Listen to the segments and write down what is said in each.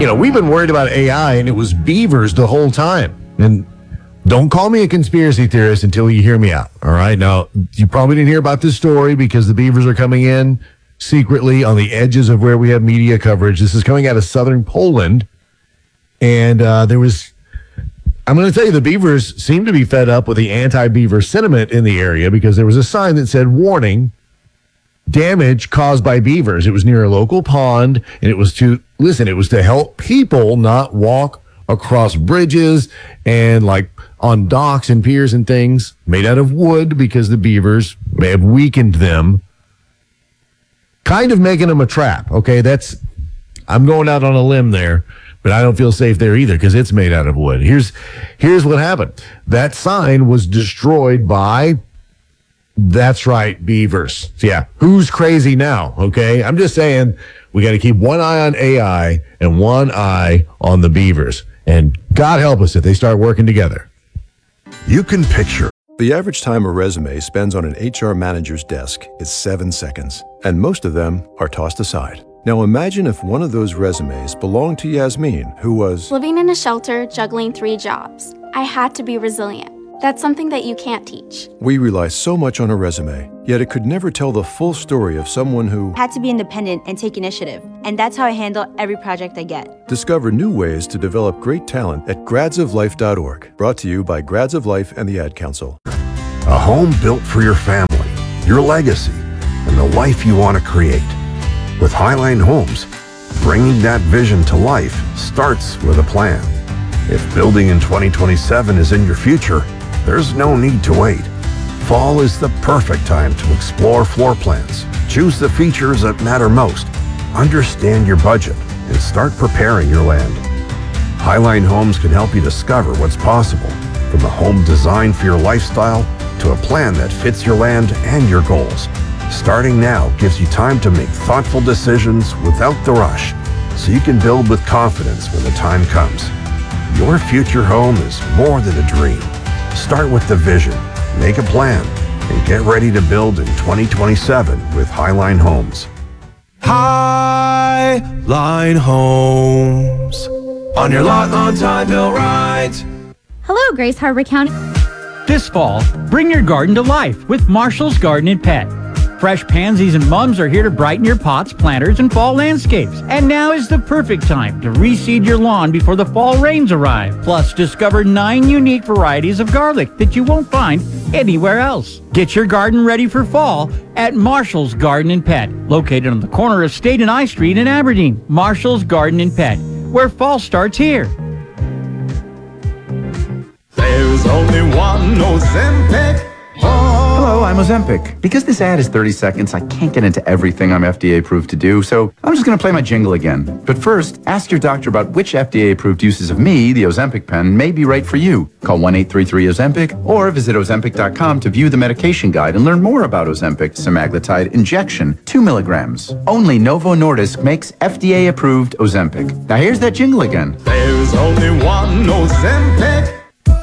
we've been worried about AI and it was beavers the whole time. And don't call me a conspiracy theorist until you hear me out. All right. Now, you probably didn't hear about this story because the beavers are coming in secretly on the edges of where we have media coverage. This is coming out of southern Poland. And I'm going to tell you, the beavers seem to be fed up with the anti-beaver sentiment in the area because there was a sign that said, warning, damage caused by beavers. It was near a local pond, and it was to help people not walk across bridges and like on docks and piers and things made out of wood because the beavers may have weakened them, kind of making them a trap. Okay, I'm going out on a limb there, but I don't feel safe there either because it's made out of wood. Here's what happened. That sign was destroyed by, that's right, beavers. Yeah, who's crazy now? Okay, I'm just saying we got to keep one eye on AI and one eye on the beavers. And God help us if they start working together. You can picture. The average time a resume spends on an HR manager's desk is 7 seconds, and most of them are tossed aside. Now imagine if one of those resumes belonged to Yasmin, who was living in a shelter, juggling 3 jobs. I had to be resilient. That's something that you can't teach. We rely so much on a resume, yet it could never tell the full story of someone who had to be independent and take initiative. And that's how I handle every project I get. Discover new ways to develop great talent at gradsoflife.org. Brought to you by Grads of Life and the Ad Council. A home built for your family, your legacy, and the life you want to create. With Highline Homes, bringing that vision to life starts with a plan. If building in 2027 is in your future, there's no need to wait. Fall is the perfect time to explore floor plans, choose the features that matter most, understand your budget, and start preparing your land. Highline Homes can help you discover what's possible, from a home designed for your lifestyle to a plan that fits your land and your goals. Starting now gives you time to make thoughtful decisions without the rush, so you can build with confidence when the time comes. Your future home is more than a dream. Start with the vision, make a plan, and get ready to build in 2027 with Highline Homes. Highline Homes. On your lot, on time, built right. Hello, Grace Harbor County. This fall, bring your garden to life with Marshall's Garden and Pet. Fresh pansies and mums are here to brighten your pots, planters, and fall landscapes. And now is the perfect time to reseed your lawn before the fall rains arrive. Plus, discover 9 unique varieties of garlic that you won't find anywhere else. Get your garden ready for fall at Marshall's Garden and Pet, located on the corner of State and I Street in Aberdeen. Marshall's Garden and Pet, where fall starts here. There's only one Ozempic. Hello, I'm Ozempic. Because this ad is 30 seconds, I can't get into everything I'm FDA approved to do, so I'm just going to play my jingle again. But first, ask your doctor about which FDA approved uses of me, the Ozempic pen, may be right for you. Call 1-833-OZEMPIC or visit Ozempic.com to view the medication guide and learn more about Ozempic semaglutide injection, 2 milligrams. Only Novo Nordisk makes FDA approved Ozempic. Now here's that jingle again. There's only one Ozempic.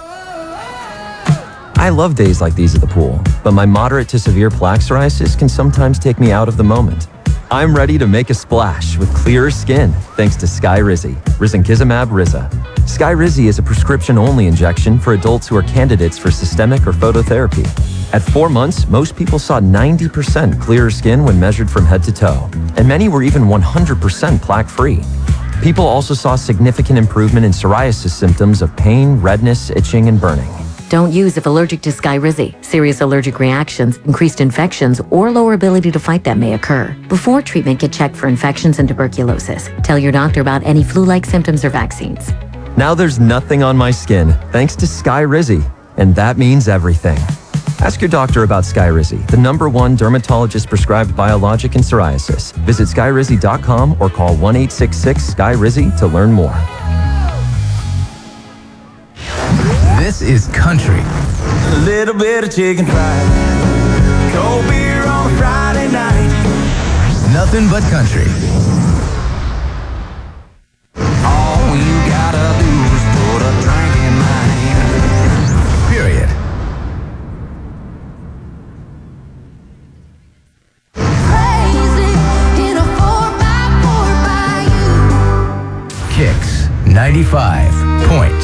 I love days like these at the pool, but my moderate to severe plaque psoriasis can sometimes take me out of the moment. I'm ready to make a splash with clearer skin thanks to Skyrizi, risankizumab Riza. Skyrizi is a prescription-only injection for adults who are candidates for systemic or phototherapy. At 4 months, most people saw 90% clearer skin when measured from head to toe, and many were even 100% plaque-free. People also saw significant improvement in psoriasis symptoms of pain, redness, itching, and burning. Don't use if allergic to Skyrizi. Serious allergic reactions, increased infections, or lower ability to fight them may occur. Before treatment, get checked for infections and tuberculosis. Tell your doctor about any flu-like symptoms or vaccines. Now there's nothing on my skin thanks to Skyrizi, and that means everything. Ask your doctor about Skyrizi, the #1 dermatologist-prescribed biologic in psoriasis. Visit Skyrizi.com or call 1-866-SKYRIZI to learn more. This is country. A little bit of chicken fried, cold beer on a Friday night. Nothing but country. All you gotta do is put a drink in my hand. Period. Crazy in a 4x4 by you. Kick 95.9.